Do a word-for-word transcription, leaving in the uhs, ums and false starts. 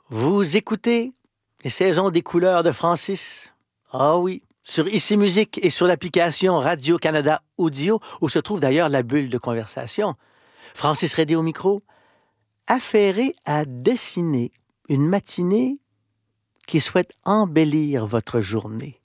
Vous écoutez les saisons des couleurs de Francis? Ah oui, sur Ici Musique et sur l'application Radio-Canada Audio, où se trouve d'ailleurs la bulle de conversation. Francis Redé au micro, affairé à dessiner une matinée qui souhaite embellir votre journée.